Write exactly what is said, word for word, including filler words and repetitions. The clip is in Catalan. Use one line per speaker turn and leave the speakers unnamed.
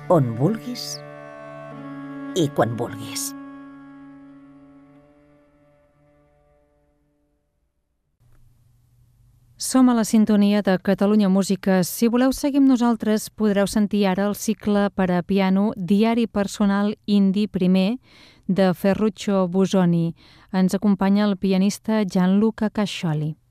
on vulguis i quan vulguis.
Som a la sintonia de Catalunya Música. Si voleu seguir amb nosaltres, podreu sentir ara el cicle per a piano Diari personal indi primer de Ferruccio Busoni. Ens acompanya el pianista Gianluca Cascioli.